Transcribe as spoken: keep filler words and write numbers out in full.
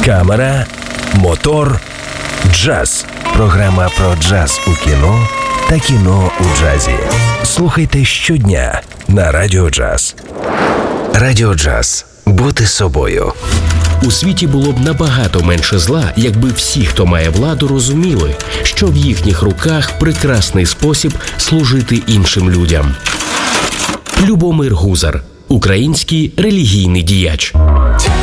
камера, мотор, джаз. Програма про джаз у кіно та кіно у джазі. Слухайте щодня на Радіо Джаз. Радіо Джаз. Бути собою. У світі було б набагато менше зла, якби всі, хто має владу, розуміли, що в їхніх руках прекрасний спосіб служити іншим людям. Любомир Гузар, український релігійний діяч.